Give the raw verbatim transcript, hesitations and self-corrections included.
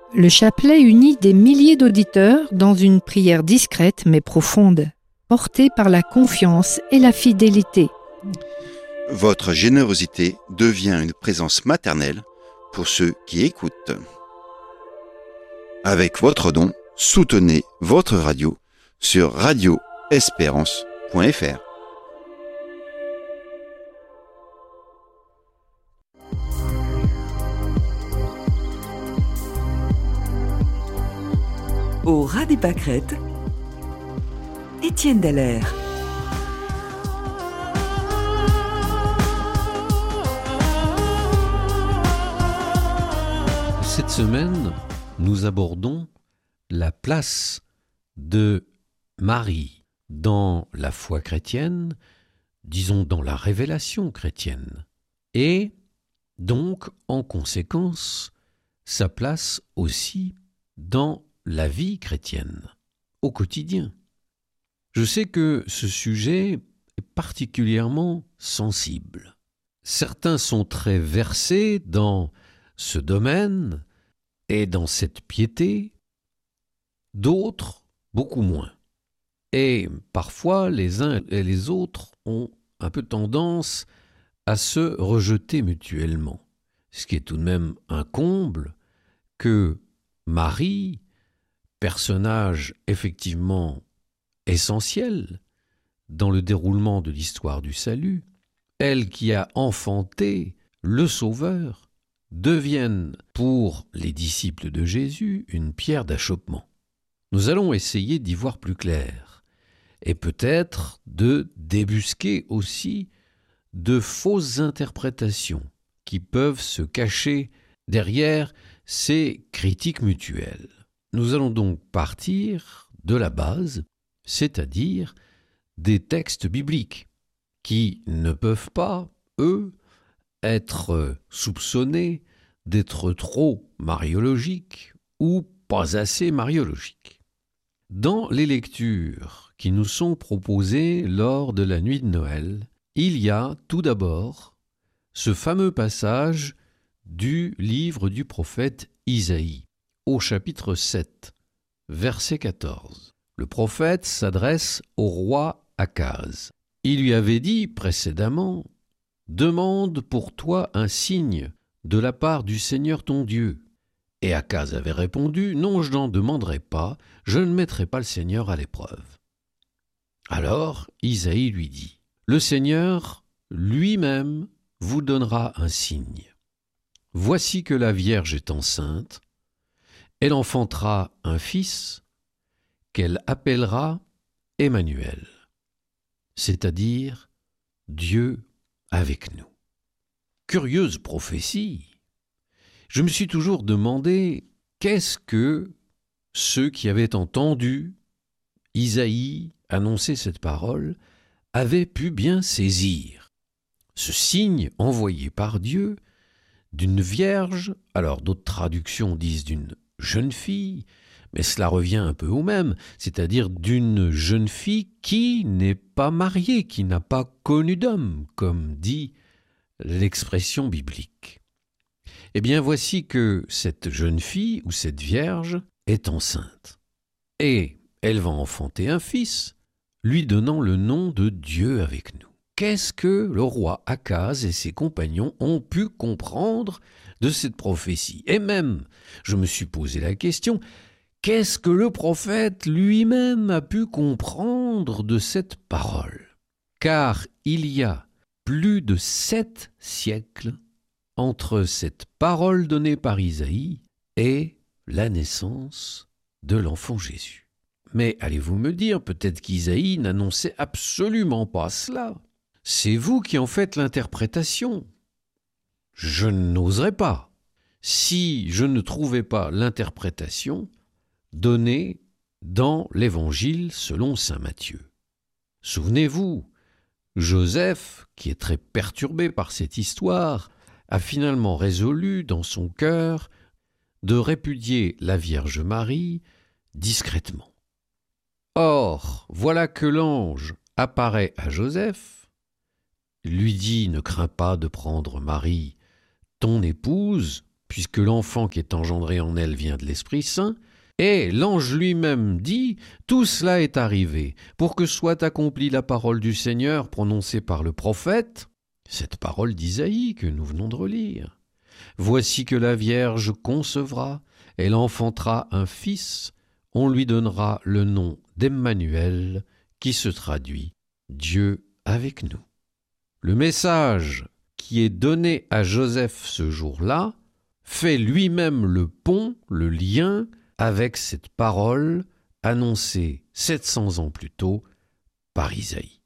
Le chapelet unit des milliers d'auditeurs dans une prière discrète mais profonde, portée par la confiance et la fidélité. Votre générosité devient une présence maternelle pour ceux qui écoutent. Avec votre don, soutenez votre radio sur radio espérance point f r. Au ras des pâquerettes, Étienne Dallaire. Cette semaine, nous abordons la place de Marie dans la foi chrétienne, disons dans la révélation chrétienne, et donc, en conséquence, sa place aussi dans la vie chrétienne, au quotidien. Je sais que ce sujet est particulièrement sensible. Certains sont très versés dans ce domaine et dans cette piété, d'autres beaucoup moins. Et parfois, les uns et les autres ont un peu tendance à se rejeter mutuellement, ce qui est tout de même un comble que Marie, personnage effectivement essentiel dans le déroulement de l'histoire du salut, elle qui a enfanté le Sauveur, devienne pour les disciples de Jésus une pierre d'achoppement. Nous allons essayer d'y voir plus clair et peut-être de débusquer aussi de fausses interprétations qui peuvent se cacher derrière ces critiques mutuelles. Nous allons donc partir de la base, c'est-à-dire des textes bibliques, qui ne peuvent pas, eux, être soupçonnés d'être trop mariologiques ou pas assez mariologiques. Dans les lectures qui nous sont proposées lors de la nuit de Noël, il y a tout d'abord ce fameux passage du livre du prophète Isaïe, au chapitre sept, verset quatorze. Le prophète s'adresse au roi Akaz. Il lui avait dit précédemment « Demande pour toi un signe de la part du Seigneur ton Dieu. » Et Akaz avait répondu « Non, je n'en demanderai pas, je ne mettrai pas le Seigneur à l'épreuve. » Alors Isaïe lui dit « Le Seigneur lui-même vous donnera un signe. Voici que la Vierge est enceinte, elle enfantera un fils qu'elle appellera Emmanuel, c'est-à-dire Dieu avec nous. » Curieuse prophétie. Je me suis toujours demandé qu'est-ce que ceux qui avaient entendu Isaïe annoncer cette parole avaient pu bien saisir. Ce signe envoyé par Dieu d'une vierge, alors d'autres traductions disent d'une jeune fille, mais cela revient un peu au même, c'est-à-dire d'une jeune fille qui n'est pas mariée, qui n'a pas connu d'homme, comme dit l'expression biblique. Eh bien, voici que cette jeune fille ou cette vierge est enceinte. Et elle va enfanter un fils, lui donnant le nom de Dieu avec nous. Qu'est-ce que le roi Akaz et ses compagnons ont pu comprendre de cette prophétie? Et même, je me suis posé la question, qu'est-ce que le prophète lui-même a pu comprendre de cette parole? Car il y a plus de sept siècles entre cette parole donnée par Isaïe et la naissance de l'enfant Jésus. Mais allez-vous me dire, peut-être qu'Isaïe n'annonçait absolument pas cela. C'est vous qui en faites l'interprétation. Je n'oserais pas, si je ne trouvais pas l'interprétation donnée dans l'Évangile selon saint Matthieu. Souvenez-vous, Joseph, qui est très perturbé par cette histoire, a finalement résolu dans son cœur de répudier la Vierge Marie discrètement. Or, voilà que l'ange apparaît à Joseph, lui dit « Ne crains pas de prendre Marie, ton épouse, puisque l'enfant qui est engendré en elle vient de l'Esprit Saint. Et l'ange lui-même dit « Tout cela est arrivé pour que soit accomplie la parole du Seigneur prononcée par le prophète. » Cette parole d'Isaïe que nous venons de relire. « Voici que la Vierge concevra, elle enfantera un fils, on lui donnera le nom d'Emmanuel, qui se traduit « Dieu avec nous ». Le message qui est donné à Joseph ce jour-là fait lui-même le pont, le lien avec cette parole annoncée sept cents ans plus tôt par Isaïe.